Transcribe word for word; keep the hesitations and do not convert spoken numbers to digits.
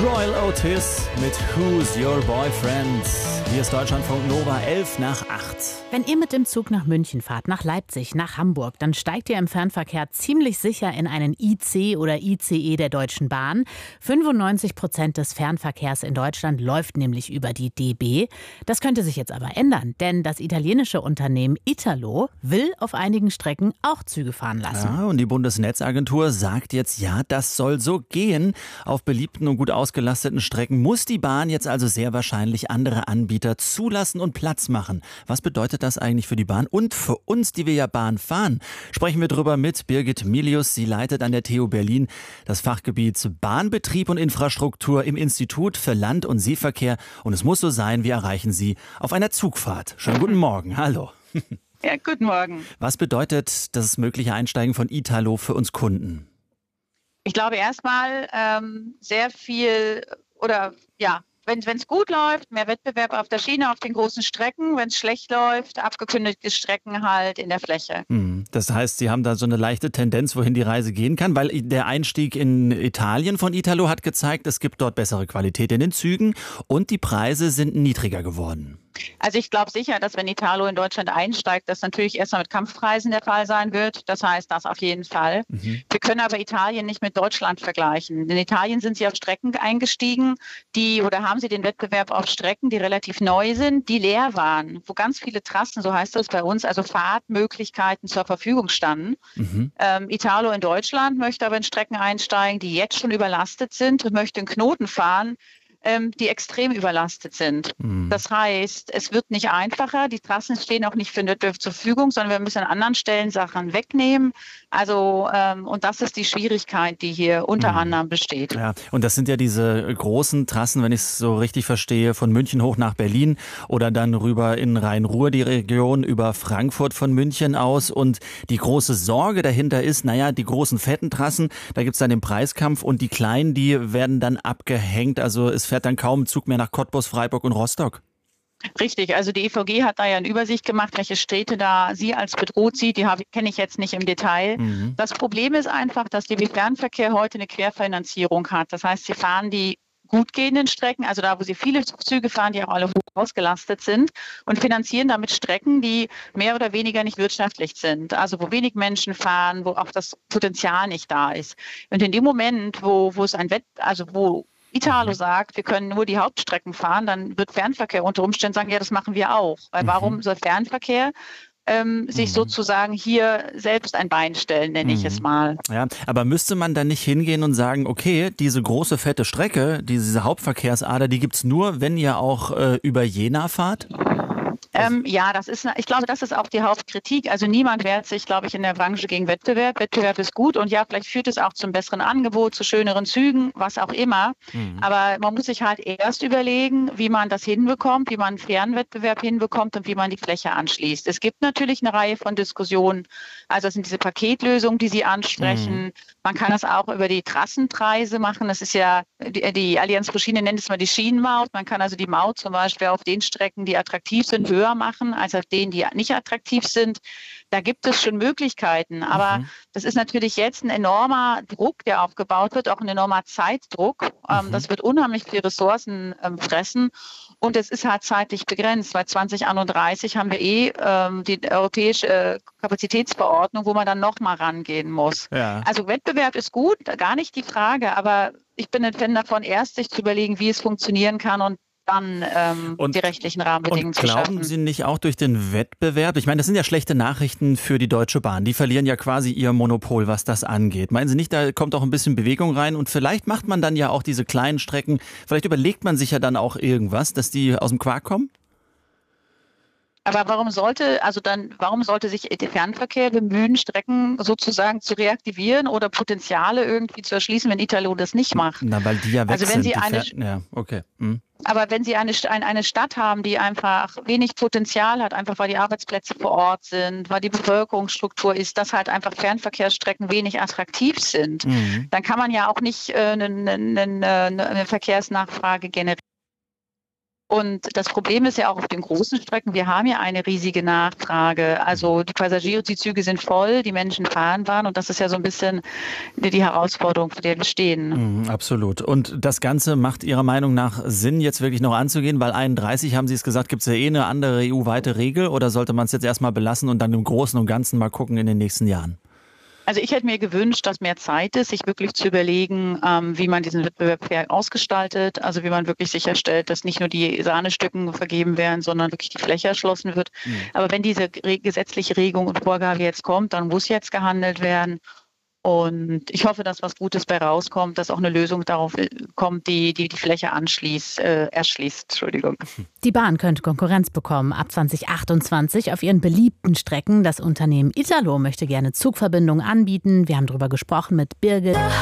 Royal Otis mit Who's Your Boyfriend? Hier ist Deutschlandfunk Nova, elf nach acht. Wenn ihr mit dem Zug nach München fahrt, nach Leipzig, nach Hamburg, dann steigt ihr im Fernverkehr ziemlich sicher in einen I C oder I C E der Deutschen Bahn. fünfundneunzig Prozent des Fernverkehrs in Deutschland läuft nämlich über die D B. Das könnte sich jetzt aber ändern, denn das italienische Unternehmen Italo will auf einigen Strecken auch Züge fahren lassen. Ja, und die Bundesnetzagentur sagt jetzt, ja, das soll so gehen. Auf beliebten und gut ausgelasteten Strecken muss die Bahn jetzt also sehr wahrscheinlich andere Anbieter zulassen und Platz machen. Was bedeutet das eigentlich für die Bahn und für uns, die wir ja Bahn fahren? Sprechen wir drüber mit Birgit Milius. Sie leitet an der T U Berlin das Fachgebiet Bahnbetrieb und Infrastruktur im Institut für Land- und Seeverkehr. Und es muss so sein, wir erreichen Sie auf einer Zugfahrt. Schönen guten Morgen. Hallo. Ja, guten Morgen. Was bedeutet das mögliche Einsteigen von Italo für uns Kunden? Ich glaube erstmal ähm, sehr viel oder ja, wenn es gut läuft, mehr Wettbewerb auf der Schiene, auf den großen Strecken. Wenn es schlecht läuft, abgekündigte Strecken halt in der Fläche. Das heißt, Sie haben da so eine leichte Tendenz, wohin die Reise gehen kann, weil der Einstieg in Italien von Italo hat gezeigt, es gibt dort bessere Qualität in den Zügen und die Preise sind niedriger geworden. Also ich glaube sicher, dass wenn Italo in Deutschland einsteigt, das natürlich erstmal mit Kampfpreisen der Fall sein wird. Das heißt, das auf jeden Fall. Mhm. Wir können aber Italien nicht mit Deutschland vergleichen. In Italien sind sie auf Strecken eingestiegen, die oder haben sie den Wettbewerb auf Strecken, die relativ neu sind, die leer waren, wo ganz viele Trassen, so heißt das bei uns, also Fahrtmöglichkeiten zur Verfügung standen. Mhm. Ähm, Italo in Deutschland möchte aber in Strecken einsteigen, die jetzt schon überlastet sind und möchte einen Knoten fahren, die extrem überlastet sind. Mhm. Das heißt, es wird nicht einfacher, die Trassen stehen auch nicht für den Wettbewerb zur Verfügung, sondern wir müssen an anderen Stellen Sachen wegnehmen. Also, ähm, und das ist die Schwierigkeit, die hier unter mhm. anderem besteht. Ja, und das sind ja diese großen Trassen, wenn ich es so richtig verstehe, von München hoch nach Berlin oder dann rüber in Rhein-Ruhr, die Region, über Frankfurt von München aus. Und die große Sorge dahinter ist, naja, die großen fetten Trassen, da gibt es dann den Preiskampf und die kleinen, die werden dann abgehängt. Also es fährt dann kaum ein Zug mehr nach Cottbus, Freiburg und Rostock. Richtig, also die E V G hat da ja eine Übersicht gemacht, welche Städte da sie als bedroht sieht. Die kenne ich jetzt nicht im Detail. Mhm. Das Problem ist einfach, dass der Fernverkehr heute eine Querfinanzierung hat. Das heißt, sie fahren die gut gehenden Strecken, also da, wo sie viele Züge fahren, die auch alle hoch ausgelastet sind und finanzieren damit Strecken, die mehr oder weniger nicht wirtschaftlich sind. Also wo wenig Menschen fahren, wo auch das Potenzial nicht da ist. Und in dem Moment, wo, wo es ein Wett, also wo Italo sagt, wir können nur die Hauptstrecken fahren, dann wird Fernverkehr unter Umständen sagen, ja, das machen wir auch. Weil warum soll Fernverkehr ähm, sich mhm. sozusagen hier selbst ein Bein stellen, nenne mhm. ich es mal. Ja, aber müsste man dann nicht hingehen und sagen, okay, diese große, fette Strecke, diese Hauptverkehrsader, die gibt's nur, wenn ihr auch äh, über Jena fahrt? Ähm, ja, das ist, ich glaube, das ist auch die Hauptkritik. Also niemand wehrt sich, glaube ich, in der Branche gegen Wettbewerb. Wettbewerb ist gut und ja, vielleicht führt es auch zum besseren Angebot, zu schöneren Zügen, was auch immer. Mhm. Aber man muss sich halt erst überlegen, wie man das hinbekommt, wie man einen fairen Wettbewerb hinbekommt und wie man die Fläche anschließt. Es gibt natürlich eine Reihe von Diskussionen. Also es sind diese Paketlösungen, die Sie ansprechen. Mhm. Man kann das auch über die Trassenpreise machen. Das ist ja, die, die Allianz pro Schiene nennt es mal die Schienenmaut. Man kann also die Maut zum Beispiel auf den Strecken, die attraktiv sind, höher machen als auf denen, die nicht attraktiv sind. Da gibt es schon Möglichkeiten. Aber mhm. das ist natürlich jetzt ein enormer Druck, der aufgebaut wird, auch ein enormer Zeitdruck. Mhm. Das wird unheimlich viele Ressourcen ähm, fressen. Und es ist halt zeitlich begrenzt, weil zwanzig einunddreißig haben wir eh ähm, die europäische äh, Kapazitätsverordnung, wo man dann nochmal rangehen muss. Ja. Also Wettbewerb ist gut, gar nicht die Frage, aber ich bin ein Fan davon, erst sich zu überlegen, wie es funktionieren kann und dann ähm, und, die rechtlichen Rahmenbedingungen zu schaffen. Und glauben Sie nicht auch durch den Wettbewerb, ich meine, das sind ja schlechte Nachrichten für die Deutsche Bahn, die verlieren ja quasi ihr Monopol, was das angeht. Meinen Sie nicht, da kommt auch ein bisschen Bewegung rein und vielleicht macht man dann ja auch diese kleinen Strecken, vielleicht überlegt man sich ja dann auch irgendwas, dass die aus dem Quark kommen? Aber warum sollte, also dann, warum sollte sich der Fernverkehr bemühen, Strecken sozusagen zu reaktivieren oder Potenziale irgendwie zu erschließen, wenn Italo das nicht macht? Na, weil die ja weg also wenn sind. Sie eine, ja, okay. Hm. Aber wenn Sie eine, eine Stadt haben, die einfach wenig Potenzial hat, einfach weil die Arbeitsplätze vor Ort sind, weil die Bevölkerungsstruktur ist, dass halt einfach Fernverkehrsstrecken wenig attraktiv sind, mhm. dann kann man ja auch nicht äh, eine, eine, eine Verkehrsnachfrage generieren. Und das Problem ist ja auch auf den großen Strecken, wir haben ja eine riesige Nachfrage. Also die Passagiere, die Züge sind voll, die Menschen fahren waren und das ist ja so ein bisschen die Herausforderung, vor der wir stehen. Mhm, absolut. Und das Ganze macht Ihrer Meinung nach Sinn, jetzt wirklich noch anzugehen? Weil einunddreißig, haben Sie es gesagt, gibt es ja eh eine andere E U-weite Regel oder sollte man es jetzt erstmal belassen und dann im Großen und Ganzen mal gucken in den nächsten Jahren? Also ich hätte mir gewünscht, dass mehr Zeit ist, sich wirklich zu überlegen, ähm, wie man diesen Wettbewerb fair ausgestaltet, also wie man wirklich sicherstellt, dass nicht nur die Sahnestücken vergeben werden, sondern wirklich die Fläche erschlossen wird. Mhm. Aber wenn diese re- gesetzliche Regelung und Vorgabe jetzt kommt, dann muss jetzt gehandelt werden. Und ich hoffe, dass was Gutes bei rauskommt, dass auch eine Lösung darauf kommt, die die, die Fläche anschließt, äh, erschließt. Entschuldigung. Die Bahn könnte Konkurrenz bekommen ab zwanzig achtundzwanzig auf ihren beliebten Strecken. Das Unternehmen Italo möchte gerne Zugverbindungen anbieten. Wir haben darüber gesprochen mit Birgit